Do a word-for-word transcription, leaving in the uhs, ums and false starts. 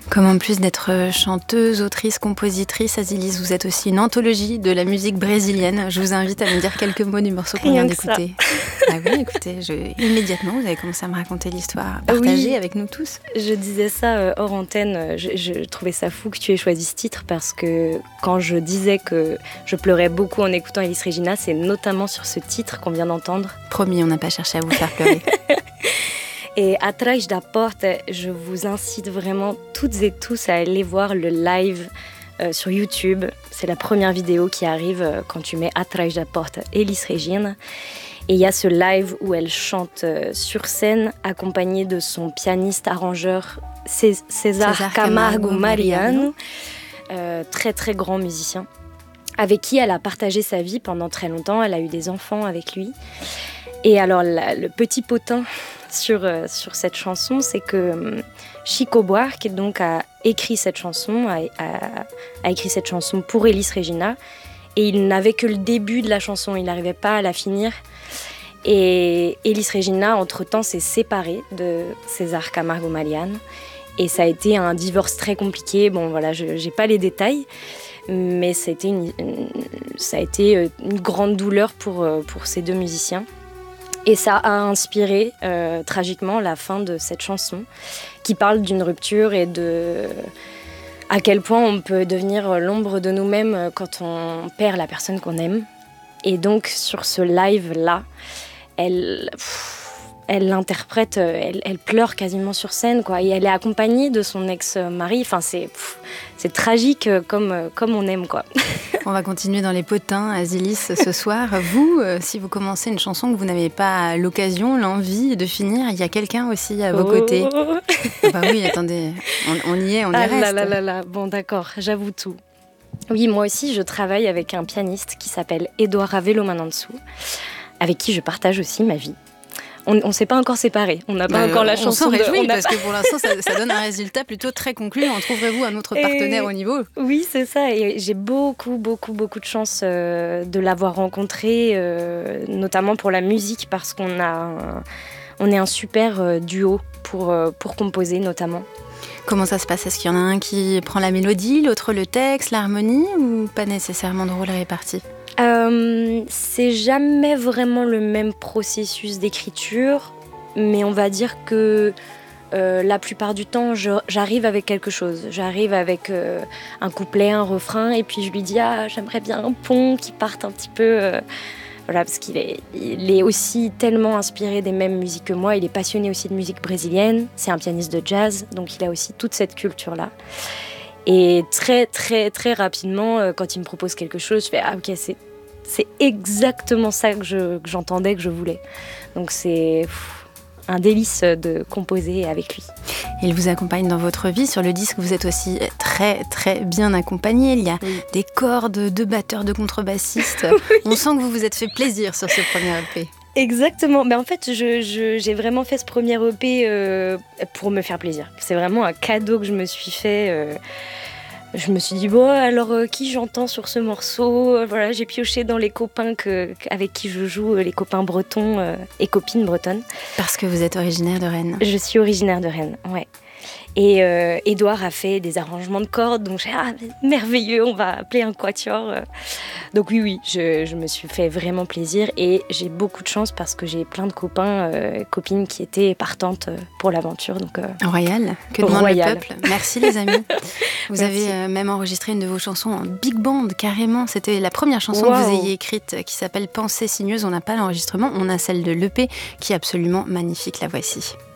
Comme en plus d'être chanteuse, autrice, compositrice, Azilis, vous êtes aussi une anthologie de la musique brésilienne. Je vous invite à me dire quelques mots du morceau qu'on vient d'écouter. Ah oui, écoutez, je... immédiatement, vous avez commencé à me raconter l'histoire partagée oui, avec nous tous. Je disais ça euh, hors antenne, je, je trouvais ça fou que tu aies choisi ce titre parce que quand je disais que je pleurais beaucoup en écoutant Elis Regina, c'est notamment sur ce titre qu'on vient d'entendre. Promis, on n'a pas cherché à vous faire pleurer. Et Atrás da Porta, je vous incite vraiment toutes et tous à aller voir le live euh, sur YouTube. C'est la première vidéo qui arrive euh, quand tu mets Atrás da Porta, Elis Regina. Et il y a ce live où elle chante euh, sur scène, accompagnée de son pianiste-arrangeur César, César Camargo Mariano, euh, très très grand musicien, avec qui elle a partagé sa vie pendant très longtemps. Elle a eu des enfants avec lui. Et alors, la, le petit potin sur, euh, sur cette chanson, c'est que euh, Chico Buarque donc, a écrit cette chanson, a, a, a écrit cette chanson pour Elis Regina, et il n'avait que le début de la chanson, il n'arrivait pas à la finir. Et Elis Regina, entre-temps, s'est séparée de César Camargo Mariano, et ça a été un divorce très compliqué. Bon, voilà, je n'ai pas les détails, mais ça a été une, une, ça a été une grande douleur pour, pour ces deux musiciens. Et ça a inspiré euh, tragiquement la fin de cette chanson qui parle d'une rupture et de à quel point on peut devenir l'ombre de nous-mêmes quand on perd la personne qu'on aime. Et donc sur ce live-là, elle, pff, elle l'interprète, elle, elle pleure quasiment sur scène, quoi. Et elle est accompagnée de son ex-mari. Enfin, c'est, pff, c'est tragique comme, comme on aime, quoi. On va continuer dans les potins, Azilis, ce soir. Vous, euh, si vous commencez une chanson que vous n'avez pas l'occasion, l'envie de finir, il y a quelqu'un aussi à vos oh. côtés. Bah oui, attendez, on, on y est, on y ah reste. Là, là, là, là. Bon, d'accord, j'avoue tout. Oui, moi aussi, je travaille avec un pianiste qui s'appelle Eduardo Ravelo Manansu, avec qui je partage aussi ma vie. On ne s'est pas encore séparés. On n'a pas bah, encore la on chanson. On s'en réjouit de, parce pas... que pour l'instant, ça, ça donne un résultat plutôt très concluant. Trouverez-vous un autre partenaire et... au niveau ? Oui, c'est ça. Et j'ai beaucoup, beaucoup, beaucoup de chance euh, de l'avoir rencontré, euh, notamment pour la musique, parce qu'on a un, on est un super euh, duo pour, euh, pour composer, notamment. Comment ça se passe ? Est-ce qu'il y en a un qui prend la mélodie, l'autre le texte, l'harmonie, ou pas nécessairement de rôle réparti ? Euh, c'est jamais vraiment le même processus d'écriture, mais on va dire que euh, la plupart du temps, je, j'arrive avec quelque chose. J'arrive avec euh, un couplet, un refrain, et puis je lui dis « Ah, j'aimerais bien un pont qui parte un petit peu... Euh, » Voilà, parce qu'il est, il est aussi tellement inspiré des mêmes musiques que moi. Il est passionné aussi de musique brésilienne. C'est un pianiste de jazz, donc il a aussi toute cette culture-là. Et très, très, très rapidement, quand il me propose quelque chose, je fais « Ah, ok, c'est, c'est exactement ça que, je, que j'entendais, que je voulais. » Donc c'est pff, un délice de composer avec lui. Il vous accompagne dans votre vie. Sur le disque, vous êtes aussi très, très bien accompagné. Il y a oui. des cordes, deux batteurs, deux contrebassistes. Oui. On sent que vous vous êtes fait plaisir sur ce premier E P. Exactement. Mais en fait, je, je, j'ai vraiment fait ce premier E P euh, pour me faire plaisir. C'est vraiment un cadeau que je me suis fait. Euh, je me suis dit, bon, alors euh, qui j'entends sur ce morceau ? Voilà, j'ai pioché dans les copains que, avec qui je joue, les copains bretons euh, et copines bretonnes. Parce que vous êtes originaire de Rennes. Je suis originaire de Rennes, ouais. Et euh, Édouard a fait des arrangements de cordes, donc j'ai ah, merveilleux, on va appeler un quatuor. Donc oui, oui, je, je me suis fait vraiment plaisir et j'ai beaucoup de chance parce que j'ai plein de copains, euh, copines qui étaient partantes pour l'aventure. Donc euh, Royal, que demande Royal. le peuple. Merci les amis. Vous Merci. avez euh, même enregistré une de vos chansons en big band carrément. C'était la première chanson wow. que vous ayez écrite qui s'appelle Pensée sinueuse. On n'a pas l'enregistrement, on a celle de l'E P qui est absolument magnifique. La voici.